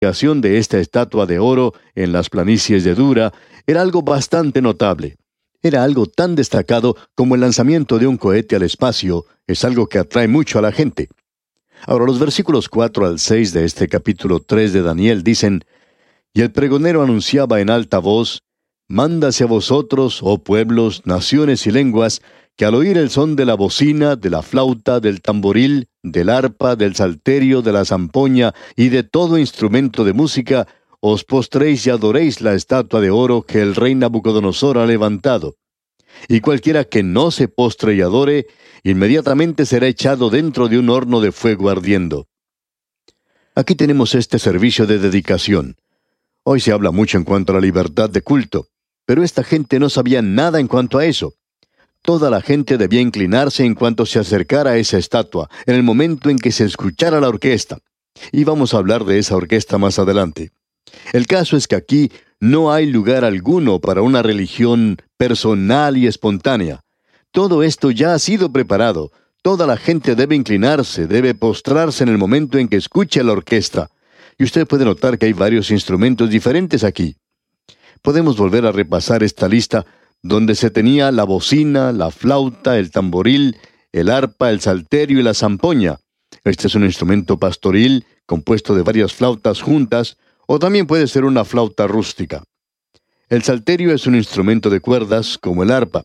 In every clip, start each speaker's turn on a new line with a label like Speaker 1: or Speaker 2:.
Speaker 1: creación de esta estatua de oro en las planicies de Dura era algo bastante notable. Era algo tan destacado como el lanzamiento de un cohete al espacio. Es algo que atrae mucho a la gente. Ahora, los versículos 4 al 6 de este capítulo 3 de Daniel dicen: Y el pregonero anunciaba en alta voz: Mándase a vosotros, oh pueblos, naciones y lenguas, que al oír el son de la bocina, de la flauta, del tamboril, del arpa, del salterio, de la zampoña y de todo instrumento de música, os postréis y adoréis la estatua de oro que el rey Nabucodonosor ha levantado. Y cualquiera que no se postre y adore, inmediatamente será echado dentro de un horno de fuego ardiendo. Aquí tenemos este servicio de dedicación. Hoy se habla mucho en cuanto a la libertad de culto, pero esta gente no sabía nada en cuanto a eso. Toda la gente debía inclinarse en cuanto se acercara a esa estatua, en el momento en que se escuchara la orquesta. Y vamos a hablar de esa orquesta más adelante. El caso es que aquí no hay lugar alguno para una religión personal y espontánea. Todo esto ya ha sido preparado. Toda la gente debe inclinarse, debe postrarse en el momento en que escuche la orquesta. Y usted puede notar que hay varios instrumentos diferentes aquí. Podemos volver a repasar esta lista donde se tenía la bocina, la flauta, el tamboril, el arpa, el salterio y la zampoña. Este es un instrumento pastoril compuesto de varias flautas juntas, o también puede ser una flauta rústica. El salterio es un instrumento de cuerdas, como el arpa.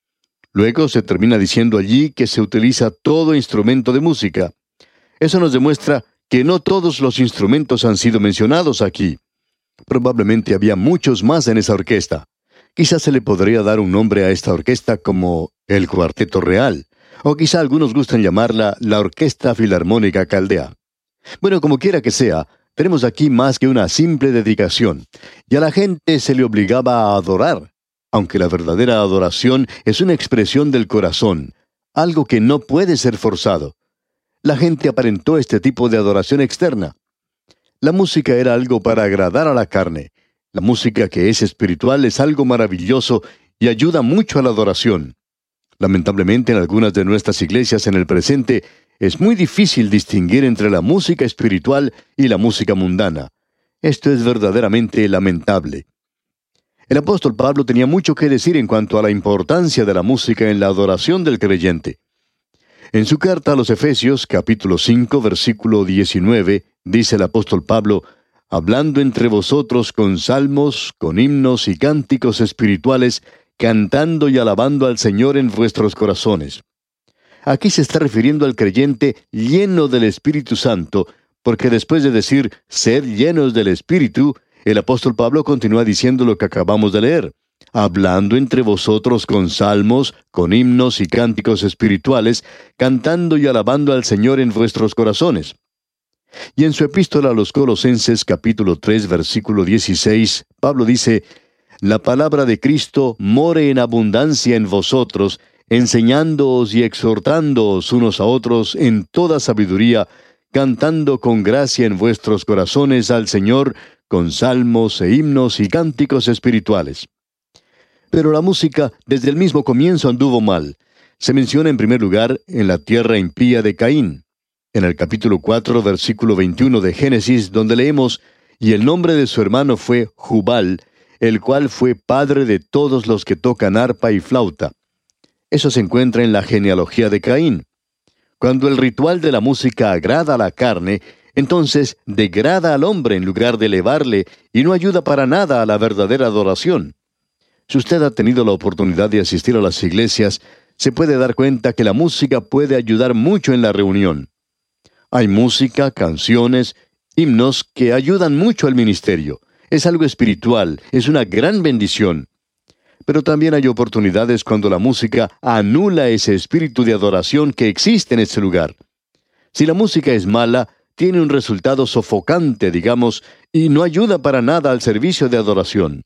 Speaker 1: Luego se termina diciendo allí que se utiliza todo instrumento de música. Eso nos demuestra que no todos los instrumentos han sido mencionados aquí. Probablemente había muchos más en esa orquesta. Quizás se le podría dar un nombre a esta orquesta como el Cuarteto Real, o quizá algunos gustan llamarla la Orquesta Filarmónica Caldea. Bueno, como quiera que sea, tenemos aquí más que una simple dedicación, y a la gente se le obligaba a adorar, aunque la verdadera adoración es una expresión del corazón, algo que no puede ser forzado. La gente aparentó este tipo de adoración externa. La música era algo para agradar a la carne. La música que es espiritual es algo maravilloso y ayuda mucho a la adoración. Lamentablemente, en algunas de nuestras iglesias en el presente, es muy difícil distinguir entre la música espiritual y la música mundana. Esto es verdaderamente lamentable. El apóstol Pablo tenía mucho que decir en cuanto a la importancia de la música en la adoración del creyente. En su carta a los Efesios, capítulo 5, versículo 19, dice el apóstol Pablo: hablando entre vosotros con salmos, con himnos y cánticos espirituales, cantando y alabando al Señor en vuestros corazones. Aquí se está refiriendo al creyente lleno del Espíritu Santo, porque después de decir, sed llenos del Espíritu, el apóstol Pablo continúa diciendo lo que acabamos de leer: hablando entre vosotros con salmos, con himnos y cánticos espirituales, cantando y alabando al Señor en vuestros corazones. Y en su epístola a los Colosenses, capítulo 3, versículo 16, Pablo dice: la palabra de Cristo more en abundancia en vosotros, enseñándoos y exhortándoos unos a otros en toda sabiduría, cantando con gracia en vuestros corazones al Señor, con salmos e himnos y cánticos espirituales. Pero la música desde el mismo comienzo anduvo mal. Se menciona en primer lugar en la tierra impía de Caín. En el capítulo 4, versículo 21 de Génesis, donde leemos: y el nombre de su hermano fue Jubal, el cual fue padre de todos los que tocan arpa y flauta. Eso se encuentra en la genealogía de Caín. Cuando el ritual de la música agrada a la carne, entonces degrada al hombre en lugar de elevarle y no ayuda para nada a la verdadera adoración. Si usted ha tenido la oportunidad de asistir a las iglesias, se puede dar cuenta que la música puede ayudar mucho en la reunión. Hay música, canciones, himnos que ayudan mucho al ministerio. Es algo espiritual, es una gran bendición. Pero también hay oportunidades cuando la música anula ese espíritu de adoración que existe en ese lugar. Si la música es mala, tiene un resultado sofocante, digamos, y no ayuda para nada al servicio de adoración.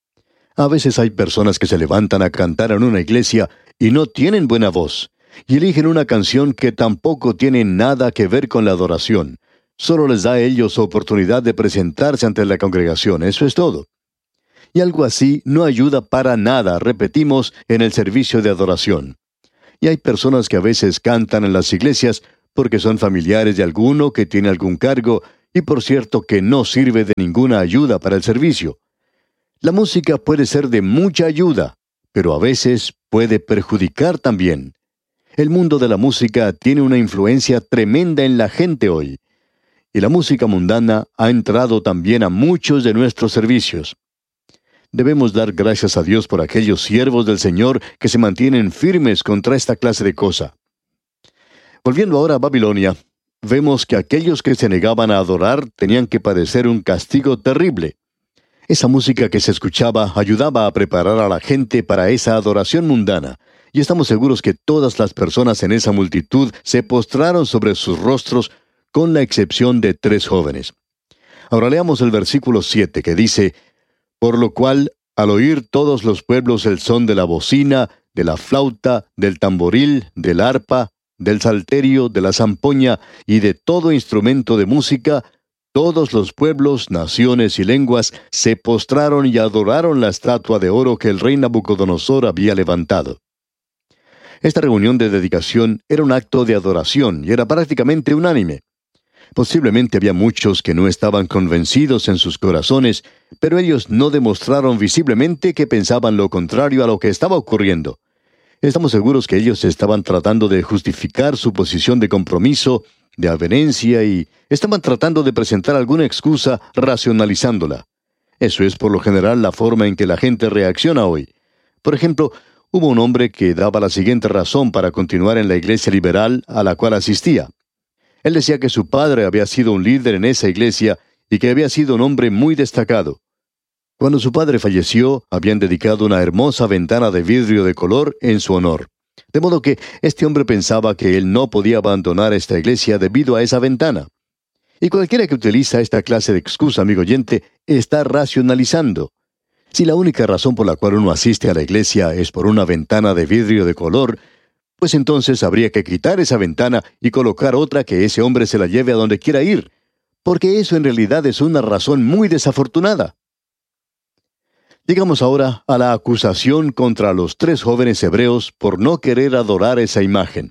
Speaker 1: A veces hay personas que se levantan a cantar en una iglesia y no tienen buena voz, y eligen una canción que tampoco tiene nada que ver con la adoración. Solo les da a ellos oportunidad de presentarse ante la congregación, eso es todo. Y algo así no ayuda para nada, repetimos, en el servicio de adoración. Y hay personas que a veces cantan en las iglesias porque son familiares de alguno que tiene algún cargo, y por cierto que no sirve de ninguna ayuda para el servicio. La música puede ser de mucha ayuda, pero a veces puede perjudicar también. El mundo de la música tiene una influencia tremenda en la gente hoy, y la música mundana ha entrado también a muchos de nuestros servicios. Debemos dar gracias a Dios por aquellos siervos del Señor que se mantienen firmes contra esta clase de cosa. Volviendo ahora a Babilonia, vemos que aquellos que se negaban a adorar tenían que padecer un castigo terrible. Esa música que se escuchaba ayudaba a preparar a la gente para esa adoración mundana, y estamos seguros que todas las personas en esa multitud se postraron sobre sus rostros, con la excepción de 3 jóvenes. Ahora leamos el versículo 7 que dice: Por lo cual, al oír todos los pueblos el son de la bocina, de la flauta, del tamboril, del arpa, del salterio, de la zampoña y de todo instrumento de música, todos los pueblos, naciones y lenguas se postraron y adoraron la estatua de oro que el rey Nabucodonosor había levantado. Esta reunión de dedicación era un acto de adoración y era prácticamente unánime. Posiblemente había muchos que no estaban convencidos en sus corazones, pero ellos no demostraron visiblemente que pensaban lo contrario a lo que estaba ocurriendo. Estamos seguros que ellos estaban tratando de justificar su posición de compromiso, de adherencia, y estaban tratando de presentar alguna excusa racionalizándola. Eso es por lo general la forma en que la gente reacciona hoy. Por ejemplo, hubo un hombre que daba la siguiente razón para continuar en la iglesia liberal a la cual asistía. Él decía que su padre había sido un líder en esa iglesia y que había sido un hombre muy destacado. Cuando su padre falleció, habían dedicado una hermosa ventana de vidrio de color en su honor. De modo que este hombre pensaba que él no podía abandonar esta iglesia debido a esa ventana. Y cualquiera que utiliza esta clase de excusa, amigo oyente, está racionalizando. Si la única razón por la cual uno asiste a la iglesia es por una ventana de vidrio de color, pues entonces habría que quitar esa ventana y colocar otra que ese hombre se la lleve a donde quiera ir, porque eso en realidad es una razón muy desafortunada. Llegamos ahora a la acusación contra los 3 jóvenes hebreos por no querer adorar esa imagen.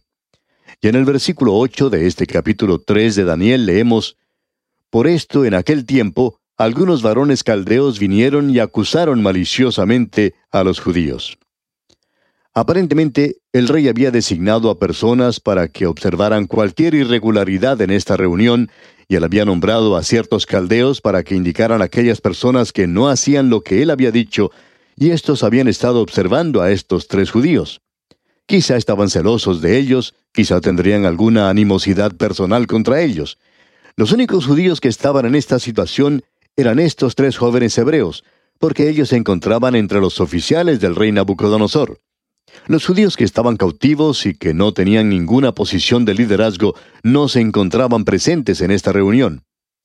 Speaker 1: Y en el versículo 8 de este capítulo 3 de Daniel leemos: Por esto en aquel tiempo algunos varones caldeos vinieron y acusaron maliciosamente a los judíos. Aparentemente, el rey había designado a personas para que observaran cualquier irregularidad en esta reunión, y él había nombrado a ciertos caldeos para que indicaran a aquellas personas que no hacían lo que él había dicho, y estos habían estado observando a estos 3 judíos. Quizá estaban celosos de ellos, quizá tendrían alguna animosidad personal contra ellos. Los únicos judíos que estaban en esta situación eran estos 3 jóvenes hebreos, porque ellos se encontraban entre los oficiales del rey Nabucodonosor. Los judíos que estaban cautivos y que no tenían ninguna posición de liderazgo no se encontraban presentes en esta reunión.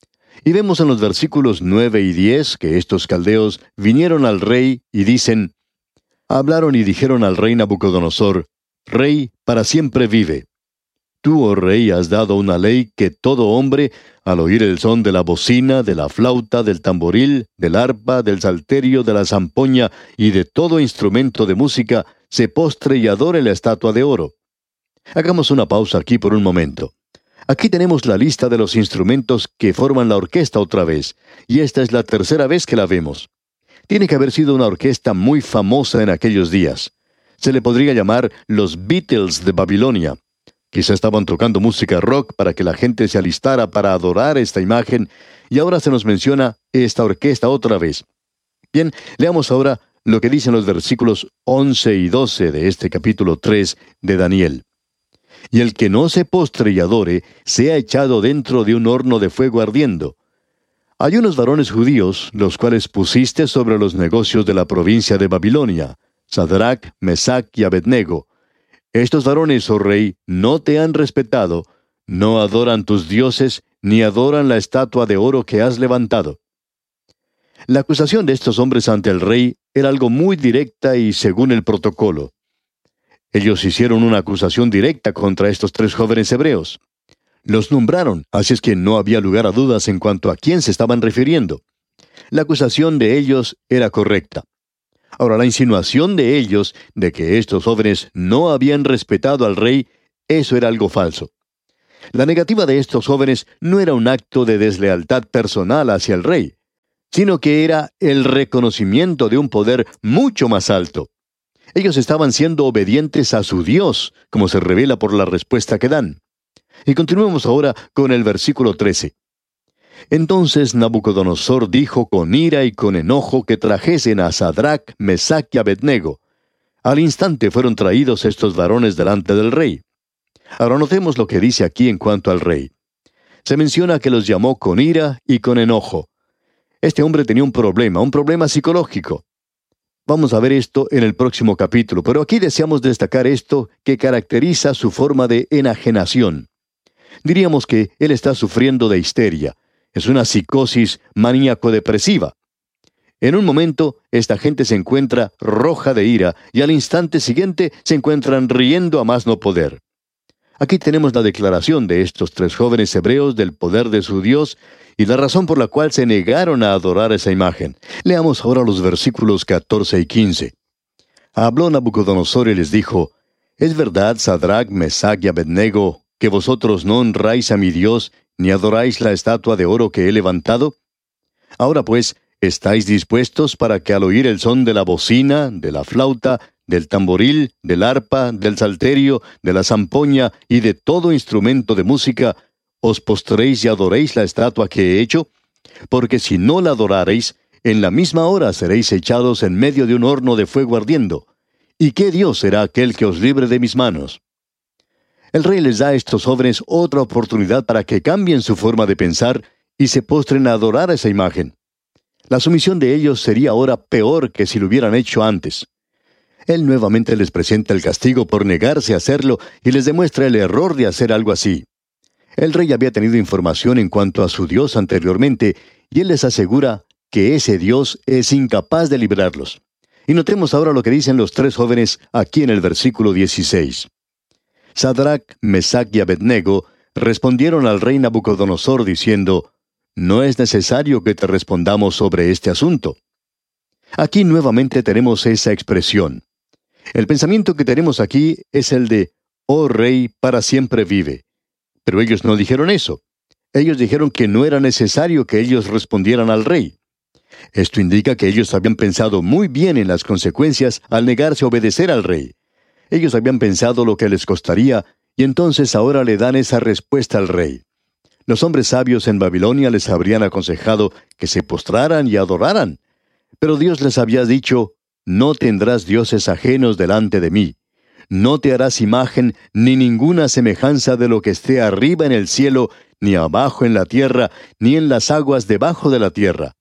Speaker 1: Y vemos en los versículos 9 y 10 que estos caldeos vinieron al rey y dicen: Hablaron y dijeron al rey Nabucodonosor: Rey, para siempre vive. Tú, oh rey, has dado una ley que todo hombre, al oír el son de la bocina, de la flauta, del tamboril, del arpa, del salterio, de la zampoña y de todo instrumento de música, se postre y adore la estatua de oro. Hagamos una pausa aquí por un momento. Aquí tenemos la lista de los instrumentos que forman la orquesta otra vez, y esta es la 3ª vez que la vemos. Tiene que haber sido una orquesta muy famosa en aquellos días. Se le podría llamar los Beatles de Babilonia. Quizá estaban tocando música rock para que la gente se alistara para adorar esta imagen, y ahora se nos menciona esta orquesta otra vez. Bien, leamos ahora lo que dicen los versículos 11 y 12 de este capítulo 3 de Daniel. Y el que no se postre y adore, sea echado dentro de un horno de fuego ardiendo. Hay unos varones judíos, los cuales pusiste sobre los negocios de la provincia de Babilonia, Sadrach, Mesach y Abednego. Estos varones, oh rey, no te han respetado, no adoran tus dioses, ni adoran la estatua de oro que has levantado. La acusación de estos hombres ante el rey era algo muy directa y según el protocolo. Ellos hicieron una acusación directa contra estos 3 jóvenes hebreos. Los nombraron, así es que no había lugar a dudas en cuanto a quién se estaban refiriendo. La acusación de ellos era correcta. Ahora, la insinuación de ellos de que estos jóvenes no habían respetado al rey, eso era algo falso. La negativa de estos jóvenes no era un acto de deslealtad personal hacia el rey, sino que era el reconocimiento de un poder mucho más alto. Ellos estaban siendo obedientes a su Dios, como se revela por la respuesta que dan. Y continuemos ahora con el versículo 13. Entonces Nabucodonosor dijo con ira y con enojo que trajesen a Sadrach, Mesach y Abednego. Al instante fueron traídos estos varones delante del rey. Ahora notemos lo que dice aquí en cuanto al rey. Se menciona que los llamó con ira y con enojo. Este hombre tenía un problema psicológico. Vamos a ver esto en el próximo capítulo, pero aquí deseamos destacar esto que caracteriza su forma de enajenación. Diríamos que él está sufriendo de histeria. Es una psicosis maníaco-depresiva. En un momento, esta gente se encuentra roja de ira y al instante siguiente se encuentran riendo a más no poder. Aquí tenemos la declaración de estos tres jóvenes hebreos del poder de su Dios y la razón por la cual se negaron a adorar esa imagen. Leamos ahora los versículos 14 y 15. Habló Nabucodonosor y les dijo, ¿Es verdad, Sadrach, Mesach y Abednego, que vosotros no honráis a mi Dios, ni adoráis la estatua de oro que he levantado? Ahora pues, ¿estáis dispuestos para que al oír el son de la bocina, de la flauta, del tamboril, del arpa, del salterio, de la zampoña y de todo instrumento de música, os postréis y adoréis la estatua que he hecho? Porque si no la adorareis, en la misma hora seréis echados en medio de un horno de fuego ardiendo. ¿Y qué Dios será aquel que os libre de mis manos? El rey les da a estos jóvenes otra oportunidad para que cambien su forma de pensar y se postren a adorar a esa imagen. La sumisión de ellos sería ahora peor que si lo hubieran hecho antes. Él nuevamente les presenta el castigo por negarse a hacerlo y les demuestra el error de hacer algo así. El rey había tenido información en cuanto a su Dios anteriormente, y él les asegura que ese Dios es incapaz de librarlos. Y notemos ahora lo que dicen los tres jóvenes aquí en el versículo 16. Sadrach, Mesach y Abednego respondieron al rey Nabucodonosor diciendo, «No es necesario que te respondamos sobre este asunto». Aquí nuevamente tenemos esa expresión. El pensamiento que tenemos aquí es el de, «Oh rey, para siempre vive». Pero ellos no dijeron eso. Ellos dijeron que no era necesario que ellos respondieran al rey. Esto indica que ellos habían pensado muy bien en las consecuencias al negarse a obedecer al rey. Ellos habían pensado lo que les costaría, y entonces ahora le dan esa respuesta al rey. Los hombres sabios en Babilonia les habrían aconsejado que se postraran y adoraran. Pero Dios les había dicho, «No tendrás dioses ajenos delante de mí. No te harás imagen ni ninguna semejanza de lo que esté arriba en el cielo, ni abajo en la tierra, ni en las aguas debajo de la tierra».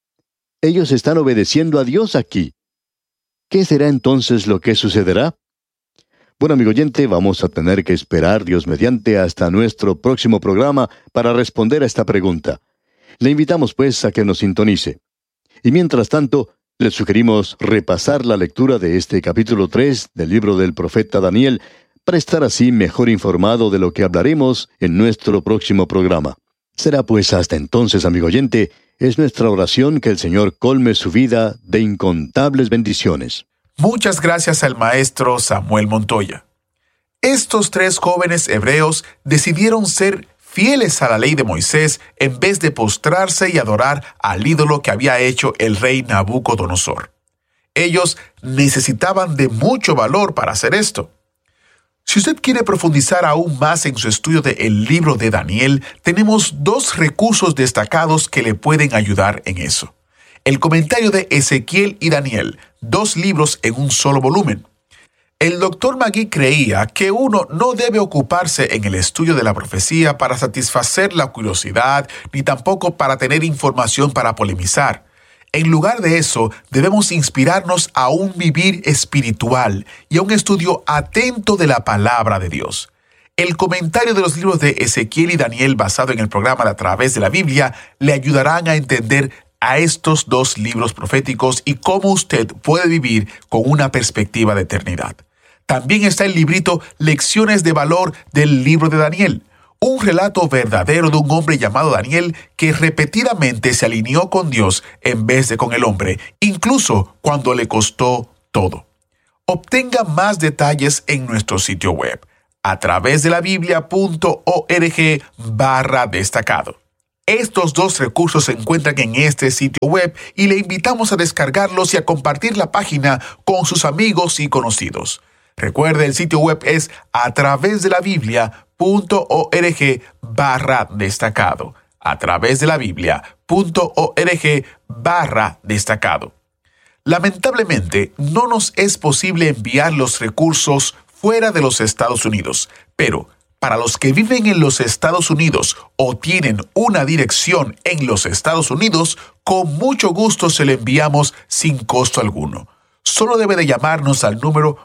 Speaker 1: Ellos están obedeciendo a Dios aquí. ¿Qué será entonces lo que sucederá? Bueno, amigo oyente, vamos a tener que esperar, Dios mediante, hasta nuestro próximo programa para responder a esta pregunta. Le invitamos, pues, a que nos sintonice. Y mientras tanto, le sugerimos repasar la lectura de este capítulo 3 del libro del profeta Daniel, para estar así mejor informado de lo que hablaremos en nuestro próximo programa. Será pues hasta entonces, amigo oyente, es nuestra oración que el Señor colme su vida de incontables bendiciones.
Speaker 2: Muchas gracias al maestro Samuel Montoya. Estos tres jóvenes hebreos decidieron ser fieles a la ley de Moisés en vez de postrarse y adorar al ídolo que había hecho el rey Nabucodonosor. Ellos necesitaban de mucho valor para hacer esto. Si usted quiere profundizar aún más en su estudio del libro de Daniel, tenemos dos recursos destacados que le pueden ayudar en eso. El comentario de Ezequiel y Daniel, 2 libros en un solo volumen. El Dr. Magui creía que uno no debe ocuparse en el estudio de la profecía para satisfacer la curiosidad, ni tampoco para tener información para polemizar. En lugar de eso, debemos inspirarnos a un vivir espiritual y a un estudio atento de la palabra de Dios. El comentario de los libros de Ezequiel y Daniel basado en el programa A Través de la Biblia le ayudarán a entender a estos 2 libros proféticos y cómo usted puede vivir con una perspectiva de eternidad. También está el librito Lecciones de Valor del libro de Daniel, un relato verdadero de un hombre llamado Daniel que repetidamente se alineó con Dios en vez de con el hombre, incluso cuando le costó todo. Obtenga más detalles en nuestro sitio web, atravesdelabiblia.org/destacado. Estos dos recursos se encuentran en este sitio web y le invitamos a descargarlos y a compartir la página con sus amigos y conocidos. Recuerde, el sitio web es atravesdelabiblia.org/destacado. atravesdelabiblia.org/destacado. Lamentablemente, no nos es posible enviar los recursos fuera de los Estados Unidos, pero para los que viven en los Estados Unidos o tienen una dirección en los Estados Unidos, con mucho gusto se lo enviamos sin costo alguno. Solo debe de llamarnos al número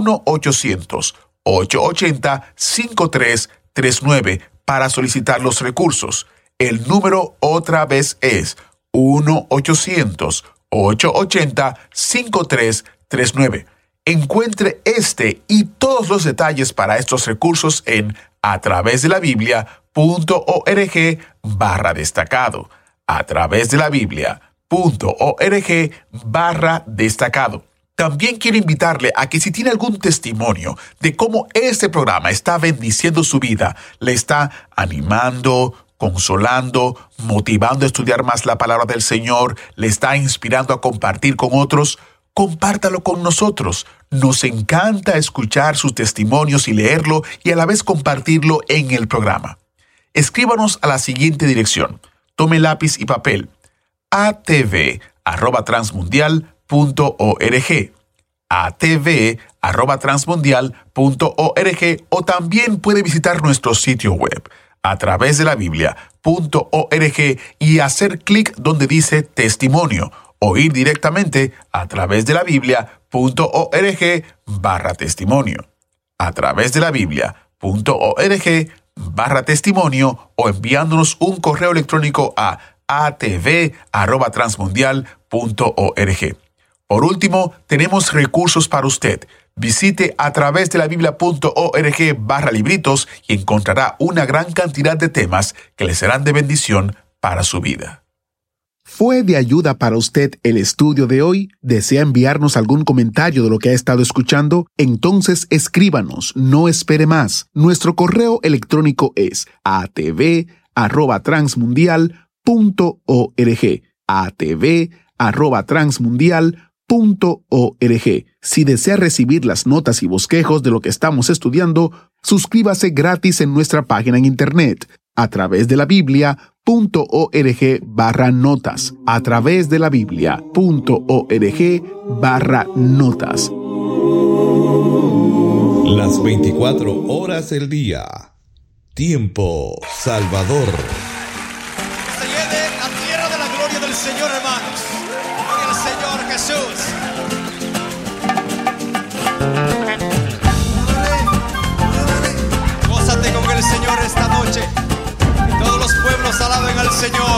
Speaker 2: 1-800-880-5339 para solicitar los recursos. El número otra vez es 1-800-880-5339. Encuentre este y todos los detalles para estos recursos en atravesdelabiblia.org/destacado. atravesdelabiblia.org/destacado. También quiero invitarle a que si tiene algún testimonio de cómo este programa está bendiciendo su vida, le está animando, consolando, motivando a estudiar más la palabra del Señor, le está inspirando a compartir con otros, compártalo con nosotros. Nos encanta escuchar sus testimonios y leerlo y a la vez compartirlo en el programa. Escríbanos a la siguiente dirección. Tome lápiz y papel. atv@transmundial.org. atv@transmundial.org, o también puede visitar nuestro sitio web atravesdelabiblia.org y hacer clic donde dice testimonio, o ir directamente a atravesdelabiblia.org/testimonio. atravesdelabiblia.org/testimonio, o enviándonos un correo electrónico a atv@transmundial.org. Por último, tenemos recursos para usted. Visite atravesdelabiblia.org/libritos y encontrará una gran cantidad de temas que le serán de bendición para su vida.
Speaker 3: ¿Fue de ayuda para usted el estudio de hoy? ¿Desea enviarnos algún comentario de lo que ha estado escuchando? Entonces escríbanos, no espere más. Nuestro correo electrónico es atv@transmundial.org. atv@transmundial.org. Si desea recibir las notas y bosquejos de lo que estamos estudiando, suscríbase gratis en nuestra página en internet atravesdelabiblia.org/notas. atravesdelabiblia.org/notas.
Speaker 4: Las 24 horas del día. Tiempo Salvador.
Speaker 5: Se lleve la tierra de la gloria del Señor, hermanos. Gloria al Señor Jesús. Gózate con el Señor esta noche. Y todos los pueblos alaben al Señor.